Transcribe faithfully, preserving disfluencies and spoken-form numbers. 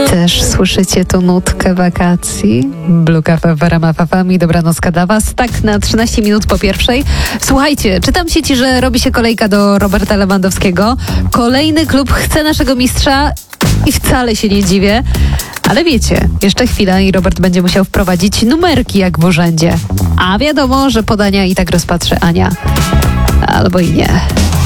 Też słyszycie tu nutkę wakacji? Blue Cafe w ramach Fafami. Dobranoc Kadawas. Tak na trzynaście minut po pierwszej. Słuchajcie, czytam w sieci, że robi się kolejka do Roberta Lewandowskiego. Kolejny klub chce naszego mistrza i wcale się nie dziwię. Ale wiecie, jeszcze chwila i Robert będzie musiał wprowadzić numerki jak w urzędzie. A wiadomo, że podania i tak rozpatrzy Ania. Albo i nie.